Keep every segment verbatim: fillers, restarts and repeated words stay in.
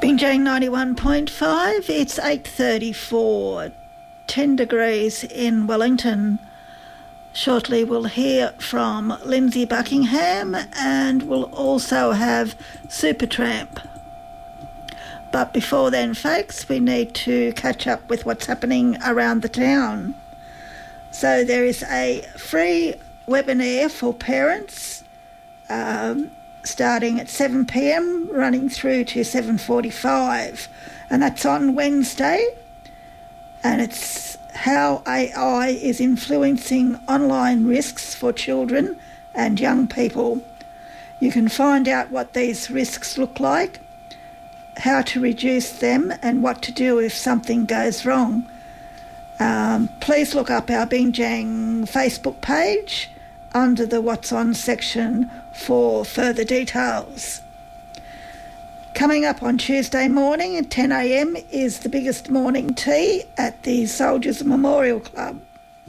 Binjang ninety-one point five, it's eight thirty-four, ten degrees in Wellington. Shortly we'll hear from Lindsay Buckingham and we'll also have Supertramp. But before then, folks, we need to catch up with what's happening around the town. So there is a free webinar for parents um, starting at seven p m, running through to seven forty-five, and that's on Wednesday, and it's how A I is influencing online risks for children and young people. You can find out what these risks look like, how to reduce them, and what to do if something goes wrong. Um, please look up our Binjang Facebook page under the What's On section for further details. Coming up on Tuesday morning at ten a m is the biggest morning tea at the Soldiers Memorial Club.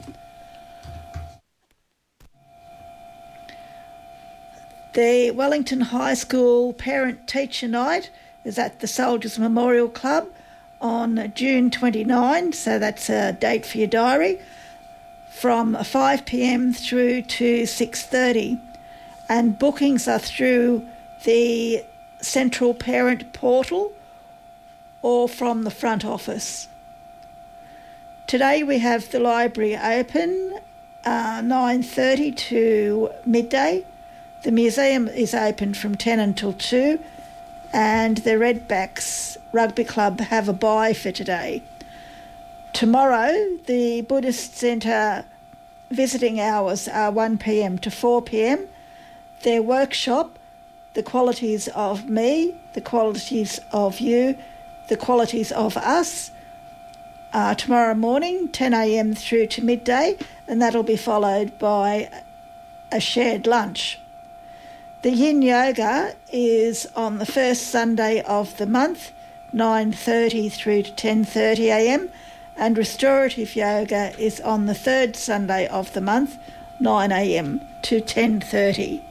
The Wellington High School Parent-Teacher Night is at the Soldiers Memorial Club on June twenty-ninth, so that's a date for your diary, from five p m through to six thirty, and bookings are through the Central Parent Portal or from the front office. Today we have the library open uh, nine thirty to midday. The museum is open from ten until two, and the Redbacks Rugby Club have a bye for today. Tomorrow, the Buddhist Centre visiting hours are one p m to four p m. Their workshop, The Qualities of Me, The Qualities of You, The Qualities of Us, uh, tomorrow morning, ten a m through to midday, and that'll be followed by a shared lunch. The Yin Yoga is on the first Sunday of the month, nine thirty through to ten thirty a m, and Restorative Yoga is on the third Sunday of the month, nine a m to ten thirty.